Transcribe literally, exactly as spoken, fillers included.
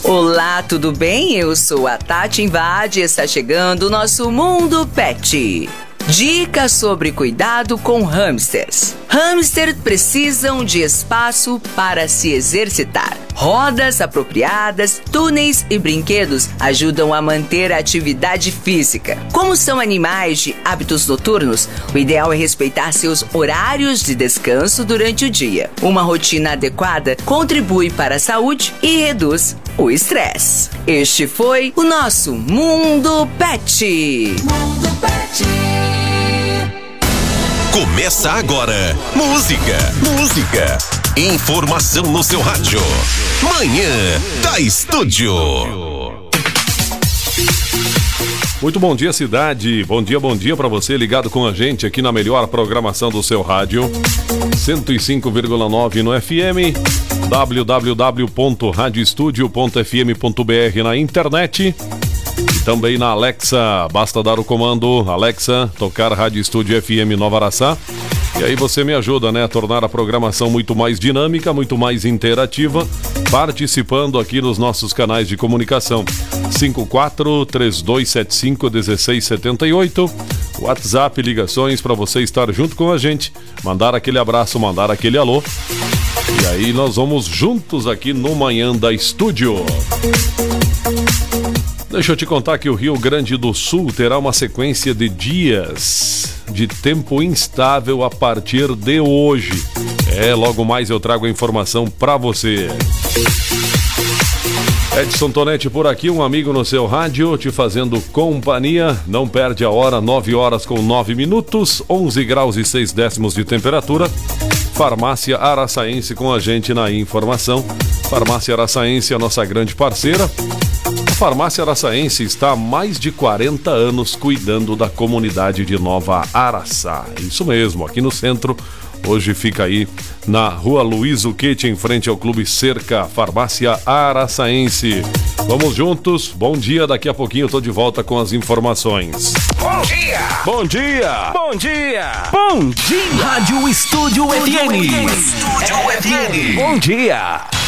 Olá, tudo bem? Eu sou a Tati Invade e está chegando o nosso Mundo Pet. Dicas sobre cuidado com hamsters. Hamsters precisam de espaço para se exercitar. Rodas apropriadas, túneis e brinquedos ajudam a manter a atividade física. Como são animais de hábitos noturnos, o ideal é respeitar seus horários de descanso durante o dia. Uma rotina adequada contribui para a saúde e reduz o estresse. Este foi o nosso Mundo Pet. Mundo Pet. Começa agora. Música, música. Informação no seu rádio. Manhã da Estúdio. Muito bom dia, cidade. Bom dia, bom dia para você ligado com a gente aqui na melhor programação do seu rádio. cento e cinco vírgula nove no F M, w w w ponto rádio estúdio ponto f m ponto b r na internet. E também na Alexa, basta dar o comando Alexa, tocar Rádio Estúdio F M Nova Araçá. E aí você me ajuda, né, a tornar a programação muito mais dinâmica, muito mais interativa, participando aqui nos nossos canais de comunicação. cinco quatro três dois sete cinco um seis sete oito, WhatsApp, ligações para você estar junto com a gente, mandar aquele abraço, mandar aquele alô. E aí nós vamos juntos aqui no Manhã da Estúdio. Deixa eu te contar que o Rio Grande do Sul terá uma sequência de dias de tempo instável a partir de hoje. É, logo mais eu trago a informação pra você. Edson Tonetti por aqui, um amigo no seu rádio, te fazendo companhia. Não perde a hora, nove horas com nove minutos, onze graus e seis décimos de temperatura. Farmácia Araçaense com a gente na informação. Farmácia Araçaense, a nossa grande parceira. A Farmácia Araçaense está há mais de quarenta anos cuidando da comunidade de Nova Araçá. Isso mesmo, aqui no centro. Hoje fica aí na Rua Luiz Uquete, em frente ao Clube Cerca, Farmácia Araçaense. Vamos juntos, bom dia, daqui a pouquinho eu tô de volta com as informações. Bom dia! Bom dia! Bom dia! Bom dia! Rádio Estúdio F M. Estúdio F M. Bom dia!